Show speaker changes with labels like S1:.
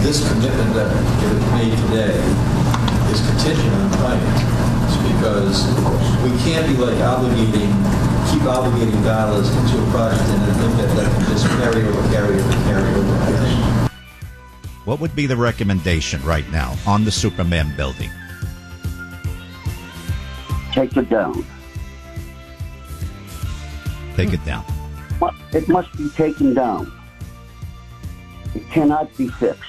S1: this commitment that is made today is contingent on finance, because we can't be like keep obligating dollars into a project and then think that can just carry over.
S2: What would be the recommendation right now on the Superman building?
S3: Take it down.
S2: Take it down.
S3: It must be taken down. It cannot be fixed.